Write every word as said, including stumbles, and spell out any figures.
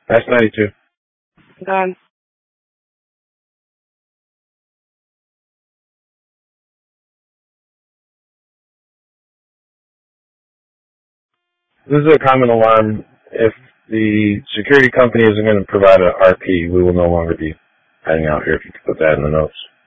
That's ninety-two. Done. This is a common alarm. If the security company isn't going to provide an R P, we will no longer be hanging out here, if you could put that in the notes.